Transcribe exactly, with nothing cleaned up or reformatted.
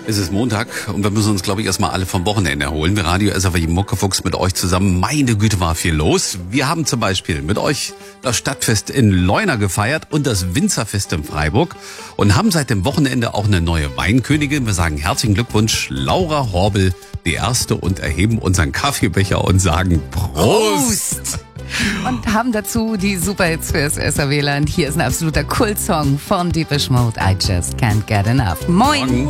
Es ist Montag und wir müssen uns, glaube ich, erstmal alle vom Wochenende erholen. Wir Radio S A W Muckefuchs mit euch zusammen. Meine Güte, war viel los. Wir haben zum Beispiel mit euch das Stadtfest in Leuna gefeiert und das Winzerfest in Freiburg und haben seit dem Wochenende auch eine neue Weinkönigin. Wir sagen herzlichen Glückwunsch, Laura Horbel, die Erste, und erheben unseren Kaffeebecher und sagen Prost! Prost! Und haben dazu die Superhits fürs S A W-Land. Hier ist ein absoluter Kultsong von Depeche Mode, I Just Can't Get Enough. Moin! Morgen.